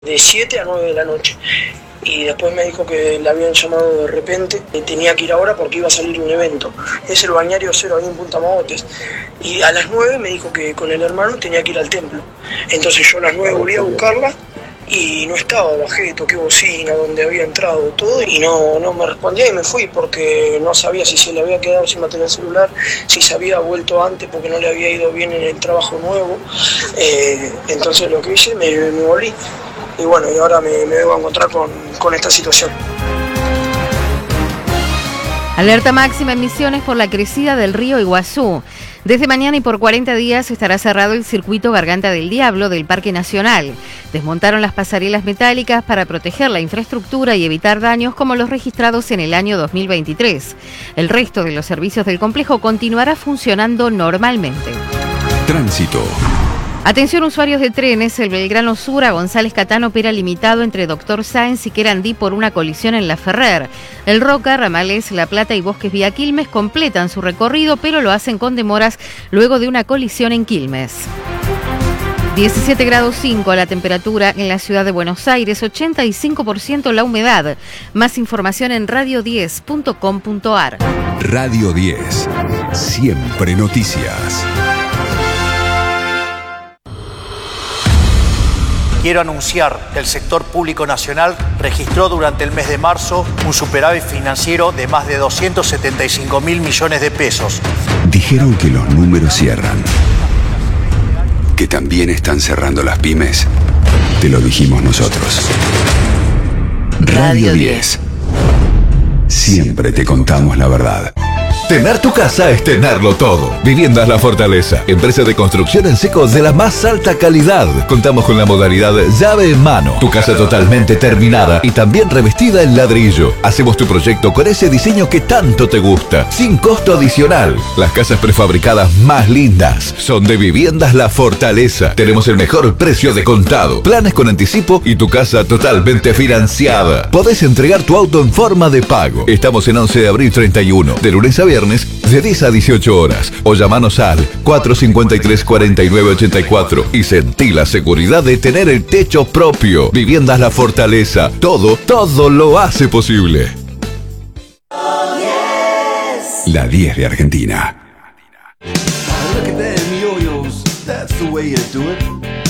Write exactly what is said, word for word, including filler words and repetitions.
de siete a nueve de la noche. Y después me dijo que le habían llamado de repente, que tenía que ir ahora porque iba a salir un evento. Es el Bañario Cero ahí en Punta Mogotes. Y a las nueve me dijo que con el hermano tenía que ir al templo. Entonces yo a las nueve volví a buscarla y no estaba, bajé, toqué bocina donde había entrado todo y no, no me respondía y me fui porque no sabía si se le había quedado sin batería celular, si se había vuelto antes porque no le había ido bien en el trabajo nuevo. Eh, entonces lo que hice, me, me volví. Y bueno, y ahora me, me debo encontrar con, con esta situación. Alerta máxima en Misiones por la crecida del río Iguazú. Desde mañana y por cuarenta días estará cerrado el circuito Garganta del Diablo del Parque Nacional. Desmontaron las pasarelas metálicas para proteger la infraestructura y evitar daños como los registrados en el año dos mil veintitrés. El resto de los servicios del complejo continuará funcionando normalmente. Tránsito. Atención usuarios de trenes, el Belgrano Sur a González Catán opera limitado entre Doctor Sáenz y Querandí por una colisión en La Ferrer. El Roca, Ramales, La Plata y Bosques vía Quilmes completan su recorrido, pero lo hacen con demoras luego de una colisión en Quilmes. diecisiete grados cinco la temperatura en la ciudad de Buenos Aires, ochenta y cinco por ciento la humedad. Más información en radio diez punto com punto ar. Radio diez, siempre noticias. Quiero anunciar que el sector público nacional registró durante el mes de marzo un superávit financiero de más de doscientos setenta y cinco mil millones de pesos. Dijeron que los números cierran. Que también están cerrando las pymes. Te lo dijimos nosotros. Radio diez. Siempre te contamos la verdad. Tener tu casa es tenerlo todo. Viviendas La Fortaleza, empresa de construcción en seco de la más alta calidad. Contamos con la modalidad llave en mano. Tu casa totalmente terminada y también revestida en ladrillo. Hacemos tu proyecto con ese diseño que tanto te gusta, sin costo adicional. Las casas prefabricadas más lindas son de Viviendas La Fortaleza. Tenemos el mejor precio de contado, planes con anticipo y tu casa totalmente financiada. Podés entregar tu auto en forma de pago. Estamos en once de abril treinta y uno, de lunes a viernes, de diez a dieciocho horas, o llamanos al cuatro cinco tres, cuatro nueve ocho cuatro y sentí la seguridad de tener el techo propio. Viviendas La Fortaleza, todo, todo lo hace posible. La diez de Argentina. Look at them yo-yos, that's the way you do it.